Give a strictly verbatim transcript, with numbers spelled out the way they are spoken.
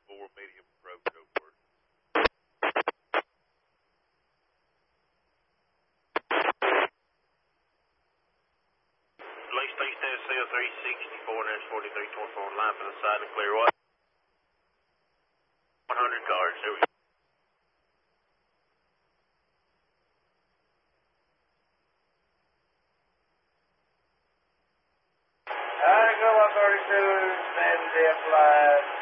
four, medium approach, over. Police Station C O three sixty-four, and there's forty-three twenty-four line for the side and clear what? one hundred cars, there we go. Alright, go one thirty-two, stand there, fly.